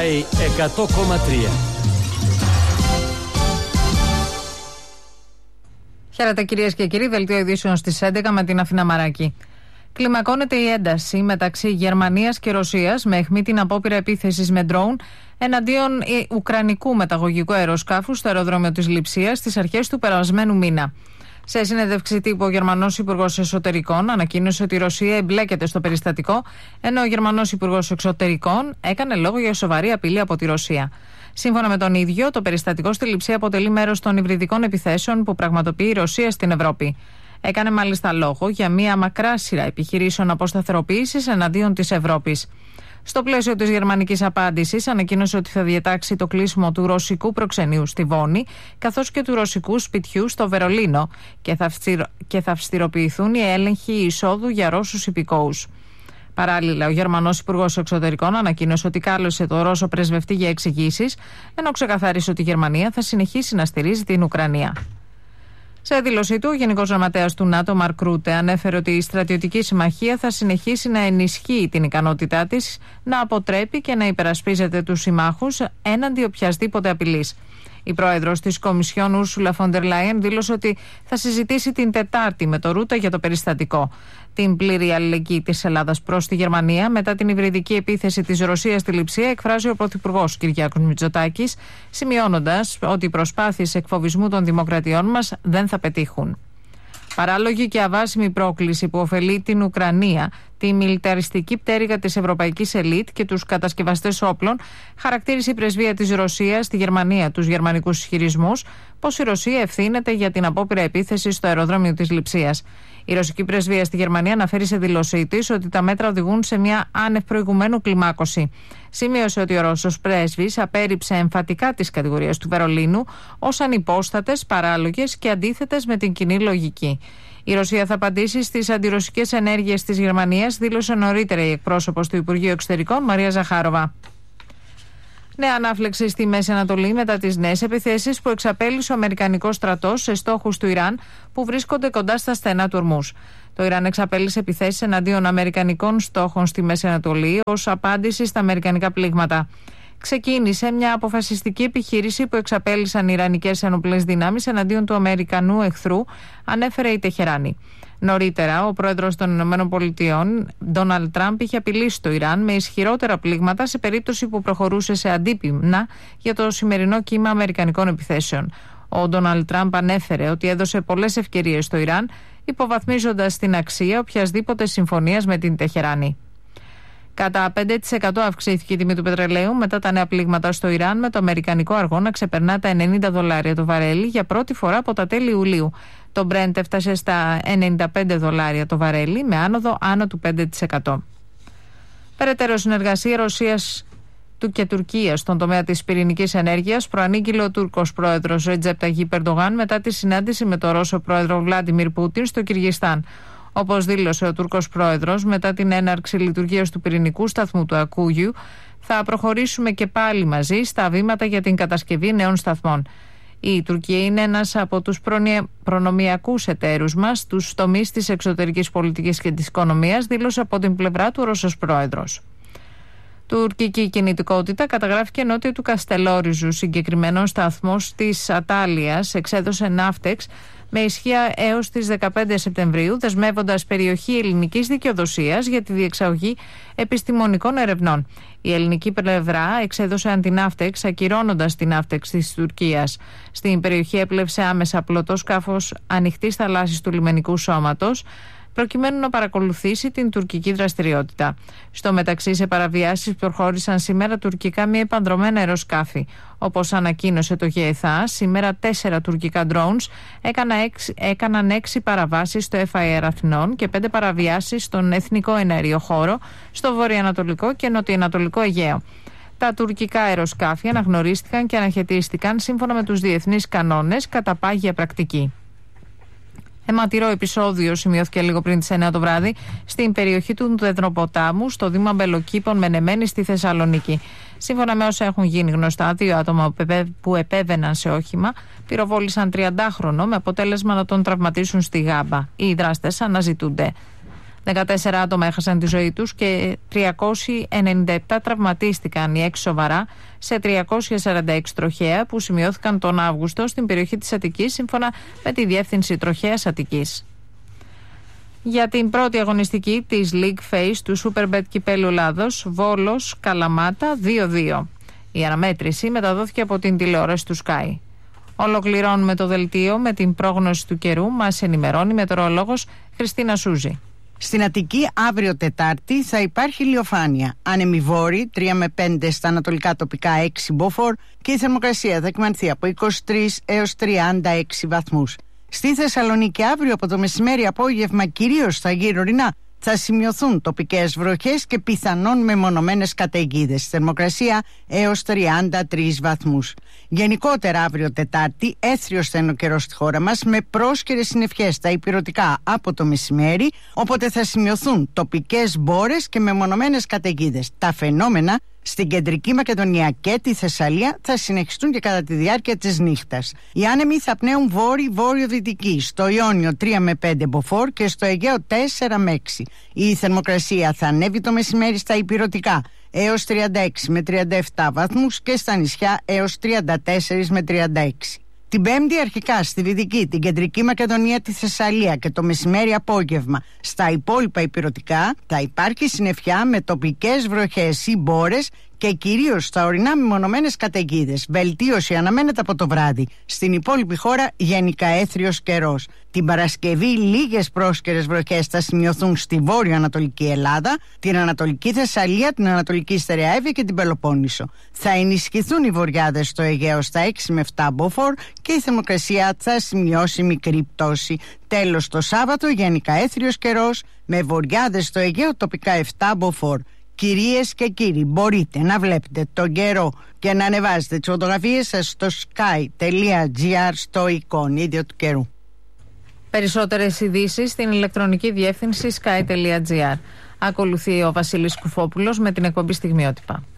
Sky 100,3. Χαίρετε κυρίες και κύριοι, δελτίο ειδήσεων στις 11 με την Αθήνα Μαράκη. Κλιμακώνεται η ένταση μεταξύ Γερμανίας και Ρωσίας με αιχμή την απόπειρα επίθεσης με ντρόουν εναντίον ουκρανικού μεταγωγικού αεροσκάφου στο αεροδρόμιο της Λειψίας στις αρχές του περασμένου μήνα. Σε συνέντευξη τύπου, ο Γερμανός Υπουργός Εσωτερικών ανακοίνωσε ότι η Ρωσία εμπλέκεται στο περιστατικό, ενώ ο Γερμανός Υπουργός Εξωτερικών έκανε λόγο για σοβαρή απειλή από τη Ρωσία. Σύμφωνα με τον ίδιο, το περιστατικό στη Λειψία αποτελεί μέρος των υβριδικών επιθέσεων που πραγματοποιεί η Ρωσία στην Ευρώπη. Έκανε μάλιστα λόγο για μια μακρά σειρά επιχειρήσεων αποσταθεροποίησης εναντίον της Ευρώπης. Στο πλαίσιο της γερμανικής απάντησης, ανακοίνωσε ότι θα διατάξει το κλείσιμο του ρωσικού προξενείου στη Βόνη, καθώς και του ρωσικού σπιτιού στο Βερολίνο, και θα αυστηροποιηθούν οι έλεγχοι εισόδου για Ρώσους υπηκόους. Παράλληλα, ο Γερμανός Υπουργός Εξωτερικών ανακοίνωσε ότι κάλεσε τον Ρώσο πρεσβευτή για εξηγήσεις, ενώ ξεκαθάρισε ότι η Γερμανία θα συνεχίσει να στηρίζει την Ουκρανία. Σε δήλωσή του, ο Γενικός Γραμματέας του ΝΑΤΟ, Μαρκ Ρούτε, ανέφερε ότι η στρατιωτική συμμαχία θα συνεχίσει να ενισχύει την ικανότητά της να αποτρέπει και να υπερασπίζεται τους συμμάχους έναντι οποιασδήποτε απειλής. Η πρόεδρος της Κομισιόν, Ούρσουλα φον ντερ Λάιεν, δήλωσε ότι θα συζητήσει την Τετάρτη με το Ρούτε για το περιστατικό. Την πλήρη αλληλεγγύη της Ελλάδας προς τη Γερμανία μετά την υβριδική επίθεση της Ρωσίας στη Λειψία εκφράζει ο Πρωθυπουργός Κυριάκος Μητσοτάκης, σημειώνοντας ότι οι προσπάθειες εκφοβισμού των δημοκρατιών μας δεν θα πετύχουν. Παράλογη και αβάσιμη πρόκληση που ωφελεί την Ουκρανία, τη μιλιταριστική πτέρυγα της ευρωπαϊκής ελίτ και τους κατασκευαστές όπλων, χαρακτήρισε η πρεσβεία της Ρωσίας στη Γερμανία τους γερμανικούς ισχυρισμούς πως η Ρωσία ευθύνεται για την απόπειρα επίθεση στο αεροδρόμιο της Λειψίας. Η ρωσική πρεσβεία στη Γερμανία αναφέρει σε δήλωσή της ότι τα μέτρα οδηγούν σε μια άνευ προηγουμένου κλιμάκωση. Σημείωσε ότι ο Ρώσος πρέσβης απέρριψε εμφατικά τις κατηγορίες του Βερολίνου ως ανυπόστατες, παράλογες και αντίθετες με την κοινή λογική. Η Ρωσία θα απαντήσει στις αντιρωσικές ενέργειες της Γερμανίας, δήλωσε νωρίτερα η εκπρόσωπος του Υπουργείου Εξωτερικών, Μαρία Ζαχάροβα. Νέα ανάφλεξη στη Μέση Ανατολή μετά τις νέες επιθέσεις που εξαπέλυσε ο Αμερικανικός στρατός σε στόχους του Ιράν που βρίσκονται κοντά στα στενά του Ορμούζ. Το Ιράν εξαπέλυσε επιθέσεις εναντίον αμερικανικών στόχων στη Μέση Ανατολή ως απάντηση στα αμερικανικά πλήγματα. Ξεκίνησε μια αποφασιστική επιχείρηση που εξαπέλυσαν οι Ιρανικές ενόπλες δυνάμεις εναντίον του Αμερικανού εχθρού, ανέφερε η Τεχεράνη. Νωρίτερα, ο πρόεδρος των ΗΠΑ, Ντόναλντ Τραμπ, είχε απειλήσει το Ιράν με ισχυρότερα πλήγματα σε περίπτωση που προχωρούσε σε αντίπεινα για το σημερινό κύμα αμερικανικών επιθέσεων. Ο Ντόναλντ Τραμπ ανέφερε ότι έδωσε πολλές ευκαιρίες στο Ιράν, υποβαθμίζοντας την αξία οποιασδήποτε συμφωνίας με την Τεχεράνη. Κατά 5% αυξήθηκε η τιμή του πετρελαίου μετά τα νέα πλήγματα στο Ιράν, με το αμερικανικό αργό να ξεπερνά τα $90 το βαρέλι για πρώτη φορά από τα τέλη Ιουλίου. Το Brent έφτασε στα $95 το βαρέλι, με άνοδο άνω του 5%. Περαιτέρω συνεργασία Ρωσίας και Τουρκίας στον τομέα της πυρηνικής ενέργειας προανήγγειλε ο Τούρκος πρόεδρος Ρετζέπ Ταγίπ Ερντογάν μετά τη συνάντηση με τον Ρώσο πρόεδρο Βλάντιμιρ Πούτιν στο Κυργιστάν. Όπως δήλωσε ο Τούρκος πρόεδρος, μετά την έναρξη λειτουργίας του πυρηνικού σταθμού του Ακούγιου, θα προχωρήσουμε και πάλι μαζί στα βήματα για την κατασκευή νέων σταθμών. Η Τουρκία είναι ένας από τους προνομιακούς εταίρους μας στους τομείς της εξωτερικής πολιτικής και της οικονομίας, δήλωσε από την πλευρά του ο Ρώσος πρόεδρος. Τουρκική κινητικότητα καταγράφηκε νότια του Καστελόριζου. Συγκεκριμένος σταθμός της Ατάλειας εξέδωσε ναύτεξ με ισχύα έως τις 15 Σεπτεμβρίου, δεσμεύοντας περιοχή ελληνικής δικαιοδοσίας για τη διεξαγωγή επιστημονικών ερευνών. Η ελληνική πλευρά εξέδωσε αντιναύτεξ, ακυρώνοντας την ναύτεξ της Τουρκίας. Στην περιοχή έπλευσε άμεσα πλωτό σκάφος ανοιχτής θαλάσσης του λιμενικού σώματος, προκειμένου να παρακολουθήσει την τουρκική δραστηριότητα. Στο μεταξύ, σε παραβιάσεις προχώρησαν σήμερα τουρκικά μη επανδρωμένα αεροσκάφη. Όπως ανακοίνωσε το ΓΕΘΑ, σήμερα 4 τουρκικά drones έκαναν 6 παραβάσεις στο FIR Αθηνών και 5 παραβιάσεις στον εθνικό εναέριο χώρο, στο βορειοανατολικό και νοτιοανατολικό Αιγαίο. Τα τουρκικά αεροσκάφη αναγνωρίστηκαν και αναχαιτίστηκαν σύμφωνα με τους διεθνείς κανόνες κατά πάγια πρακτική. Αιματηρό επεισόδιο σημειώθηκε λίγο πριν τις 9 το βράδυ στην περιοχή του Δεδροποτάμου, στο Δήμα Μπελοκήπων Μενεμένη στη Θεσσαλονίκη. Σύμφωνα με όσα έχουν γίνει γνωστά, 2 άτομα που επέβαιναν σε όχημα πυροβόλησαν 30χρονο με αποτέλεσμα να τον τραυματίσουν στη Γάμπα. Οι δράστες αναζητούνται. 14 άτομα έχασαν τη ζωή τους και 397 τραυματίστηκαν, οι 6 σοβαρά, σε 346 τροχαία που σημειώθηκαν τον Αύγουστο στην περιοχή της Αττικής, σύμφωνα με τη Διεύθυνση Τροχαίας Αττικής. Για την πρώτη αγωνιστική της League Phase του Superbet Κυπέλλου Ελλάδος, Βόλος Καλαμάτα 2-2. Η αναμέτρηση μεταδόθηκε από την τηλεόραση του Sky. Ολοκληρώνουμε το δελτίο με την πρόγνωση του καιρού. Μας ενημερώνει η μετεωρολόγος Χριστίνα Σούζη. Στην Αττική αύριο Τετάρτη θα υπάρχει ηλιοφάνεια. Άνεμοι βόρειοι 3 με 5 στα ανατολικά τοπικά 6 μποφόρ και η θερμοκρασία θα εκμανθεί από 23 έως 36 βαθμούς. Στη Θεσσαλονίκη αύριο από το μεσημέρι απόγευμα, κυρίως στα γύρω-ορεινά, θα σημειωθούν τοπικές βροχές και πιθανόν μεμονωμένες καταιγίδες. Θερμοκρασία έως 33 βαθμούς. Γενικότερα αύριο Τετάρτη έθριος θα είναι ο καιρός στη χώρα μας, με πρόσκαιρες συννεφιές στα ηπειρωτικά από το μεσημέρι, οπότε θα σημειωθούν τοπικές μπόρες και μεμονωμένες καταιγίδες. Τα φαινόμενα στην Κεντρική Μακεδονία και τη Θεσσαλία θα συνεχιστούν και κατά τη διάρκεια της νύχτας. Οι άνεμοι θα πνέουν βόρειο-δυτική, στο Ιόνιο 3 με 5 μποφόρ και στο Αιγαίο 4 με 6. Η θερμοκρασία θα ανέβει το μεσημέρι στα ηπειρωτικά έως 36 με 37 βαθμούς και στα νησιά έως 34 με 36. Την Πέμπτη αρχικά στη Δυτική, την Κεντρική Μακεδονία, τη Θεσσαλία και το μεσημέρι απόγευμα στα υπόλοιπα ηπειρωτικά θα υπάρχει συννεφιά με τοπικές βροχές ή μπόρες και κυρίως στα ορεινά μεμονωμένες καταιγίδες. Βελτίωση αναμένεται από το βράδυ. Στην υπόλοιπη χώρα γενικά έθριος καιρός. Την Παρασκευή λίγες πρόσκαιρες βροχές θα σημειωθούν στη βόρειο-ανατολική Ελλάδα, την Ανατολική Θεσσαλία, την Ανατολική Στερεαεύη και την Πελοπόννησο. Θα ενισχυθούν οι βορειάδες στο Αιγαίο στα 6 με 7 μποφόρ και η θερμοκρασία θα σημειώσει μικρή πτώση. Τέλος, το Σάββατο γενικά έθριος καιρός με βορειάδες στο Αιγαίο τοπικά 7 μποφόρ. Κυρίες και κύριοι, μπορείτε να βλέπετε τον καιρό και να ανεβάζετε τις φωτογραφίες σας στο sky.gr στο εικονίδιο του καιρού. Περισσότερες ειδήσεις στην ηλεκτρονική διεύθυνση sky.gr. Ακολουθεί ο Βασίλης Κουφόπουλος με την εκπομπή Στιγμιότυπα.